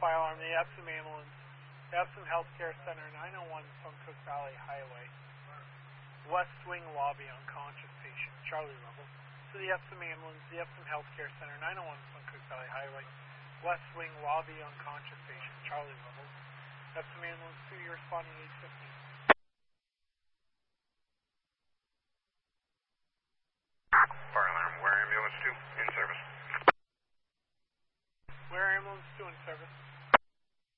fire alarm, the Epsom ambulance, the Epsom Healthcare Center, 901 Suncook Valley Highway. West Wing lobby, unconscious patient, Charlie level. To the Epsom ambulance, the Epsom Healthcare Center, 901 Suncook Valley Highway. West Wing lobby, unconscious patient, Charlie level. Epsom ambulance 2, you're responding 850.